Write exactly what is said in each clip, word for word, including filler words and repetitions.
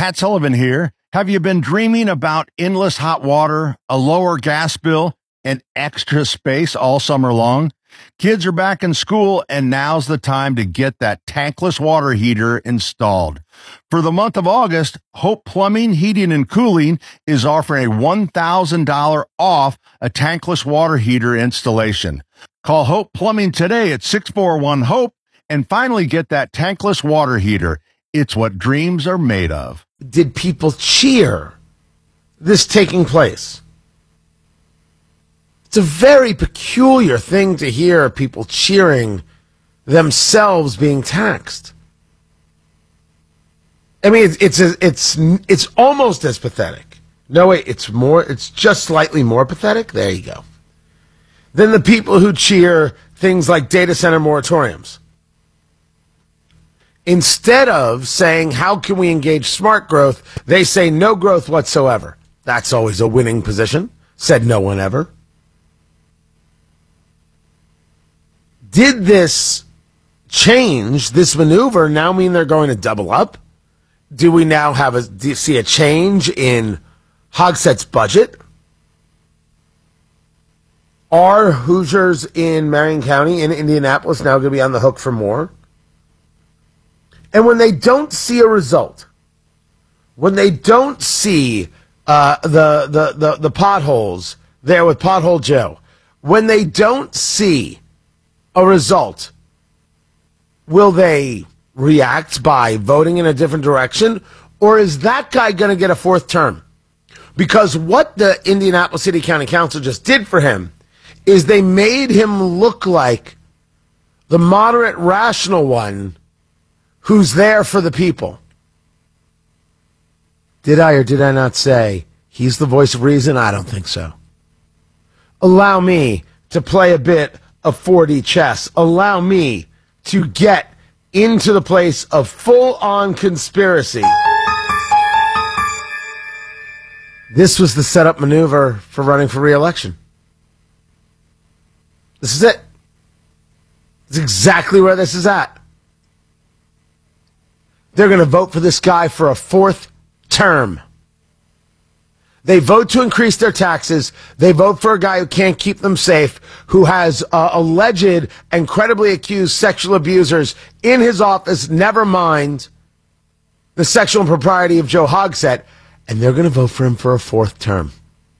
Pat Sullivan here. Have you been dreaming about endless hot water, a lower gas bill, and extra space all summer long? Kids are back in school, and now's the time to get that tankless water heater installed. For the month of August, Hope Plumbing, Heating, and Cooling is offering a one thousand dollars off a tankless water heater installation. Call Hope Plumbing today at six four one HOPE and finally get that tankless water heater. It's what dreams are made of. Did people cheer this taking place? It's a very peculiar thing to hear people cheering themselves being taxed. I mean, it's it's it's it's almost as pathetic. No, wait, it's more. It's just slightly more pathetic. There you go. Than the people who cheer things like data center moratoriums. Instead of saying, how can we engage smart growth, they say no growth whatsoever. That's always a winning position, said no one ever. Did this change, this maneuver, now mean they're going to double up? Do we now have a do you see a change in Hogsett's budget? Are Hoosiers in Marion County, in Indianapolis, now going to be on the hook for more? And when they don't see a result, when they don't see uh, the, the, the, the potholes there with Pothole Joe, when they don't see a result, will they react by voting in a different direction? Or is that guy going to get a fourth term? Because what the Indianapolis City County Council just did for him is they made him look like the moderate, rational one who's there for the people. Did I or did I not say he's the voice of reason? I don't think so. Allow me to play a bit of four D chess. Allow me to get into the place of full-on conspiracy. This was the setup maneuver for running for re-election. This is it. This is exactly where this is at. They're going to vote for this guy for a fourth term. They vote to increase their taxes. They vote for a guy who can't keep them safe, who has uh, alleged and credibly accused sexual abusers in his office, never mind the sexual impropriety of Joe Hogsett, and they're going to vote for him for a fourth term.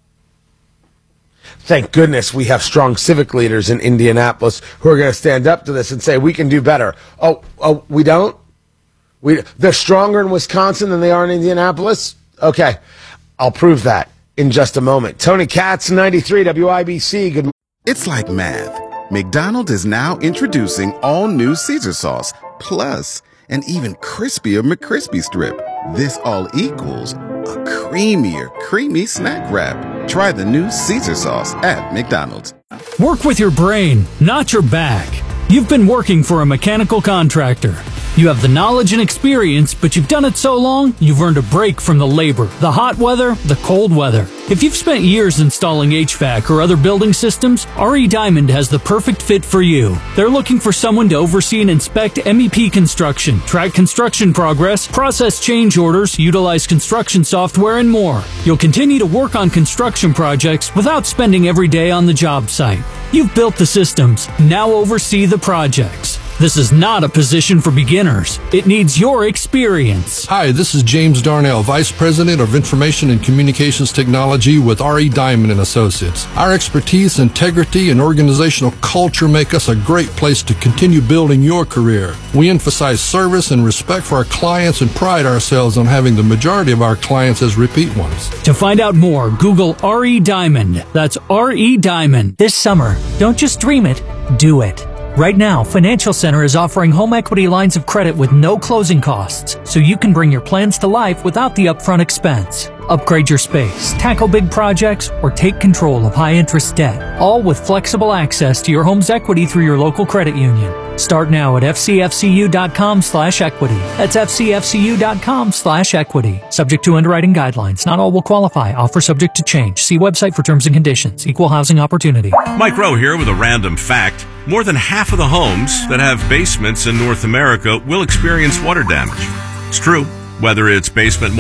Thank goodness we have strong civic leaders in Indianapolis who are going to stand up to this and say, we can do better. Oh, oh, we don't? We, they're stronger in Wisconsin than they are in Indianapolis? Okay, I'll prove that in just a moment. Tony Katz, ninety-three W I B C. Good morning. It's like math. McDonald's is now introducing all new Caesar sauce, plus an even crispier McCrispy strip. This all equals a creamier, creamy snack wrap. Try the new Caesar sauce at McDonald's. Work with your brain, not your back. You've been working for a mechanical contractor. You have the knowledge and experience, but you've done it so long, you've earned a break from the labor, the hot weather, the cold weather. If you've spent years installing H V A C or other building systems, R E Diamond has the perfect fit for you. They're looking for someone to oversee and inspect M E P construction, track construction progress, process change orders, utilize construction software, and more. You'll continue to work on construction projects without spending every day on the job site. You've built the systems, now oversee the projects. This is not a position for beginners. It needs your experience. Hi, this is James Darnell, Vice President of Information and Communications Technology with R E Diamond and Associates. Our expertise, integrity, and organizational culture make us a great place to continue building your career. We emphasize service and respect for our clients and pride ourselves on having the majority of our clients as repeat ones. To find out more, Google R E Diamond. That's R E Diamond. This summer, don't just dream it, do it. Right now, Financial Center is offering home equity lines of credit with no closing costs, so you can bring your plans to life without the upfront expense. Upgrade your space, tackle big projects, or take control of high-interest debt, all with flexible access to your home's equity through your local credit union. Start now at fcfcu.com slash equity. That's fcfcu.com slash equity. Subject to underwriting guidelines. Not all will qualify. Offer subject to change. See website for terms and conditions. Equal housing opportunity. Mike Rowe here with a random fact. More than half of the homes that have basements in North America will experience water damage. It's true. Whether it's basement